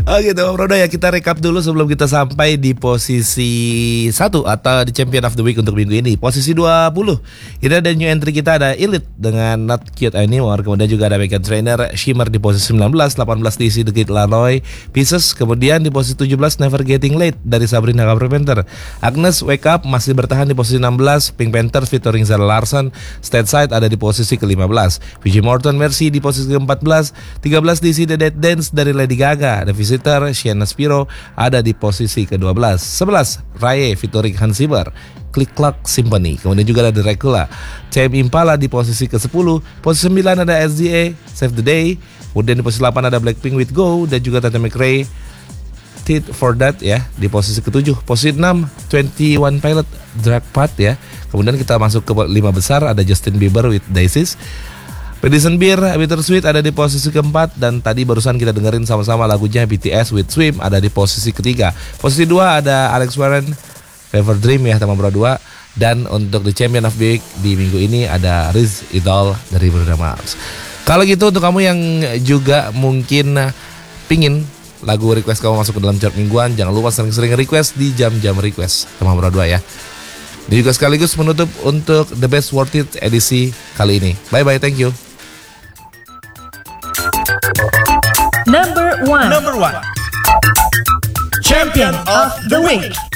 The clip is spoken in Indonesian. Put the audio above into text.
Oke teman Brodo ya, kita recap dulu sebelum kita sampai di posisi 1 atau di Champion of the Week untuk minggu ini. Posisi 20, ini ada new entry kita, ada Elite dengan Not Cute Anymore. Kemudian juga ada Megan Trainor, Shimmer di posisi 19, 18 diisi The Kid Laroi, Pieces. Kemudian di posisi 17 Never Getting Late dari Sabrina Carpenter. Agnes Wake Up masih bertahan di posisi 16, Pink Panther featuring Zara Larsson, Stateside ada di posisi ke-15, PJ Morton Mercy di posisi ke-14, 13 diisi The Dead Dance dari Lady Gaga. The Visitor, Sienna Spiro ada di posisi ke-12. 11 Raye featuring Hans Zimmer, Click Clock Symphony. Kemudian juga ada The Dracula, Tame Impala di posisi ke-10. Posisi 9 ada SDA, Save the Day. Kemudian di posisi 8 ada Blackpink with Go dan juga Tante McRae, Tit for That ya di posisi ke-7. Posisi 6 21 Pilot, Drag Part ya. Kemudian kita masuk ke 5 besar, ada Justin Bieber with Daisies. Madison Beer, Bittersweet ada di posisi ke-4. Dan tadi barusan kita dengerin sama-sama lagunya BTS with Swim ada di posisi ke-3. Posisi 2 ada Alex Warren, Fever Dream ya teman Bro 2. Dan untuk The Champion of the Week di minggu ini ada Riz Idol dari Bruno Mars. Kalau gitu untuk kamu yang juga mungkin pingin lagu request kamu masuk ke dalam chart mingguan, jangan lupa sering-sering request di jam-jam request teman Bro 2 ya. Ini juga sekaligus menutup untuk The Best Worth It edisi kali ini. Bye-bye, thank you. Number one. Champion of the Week.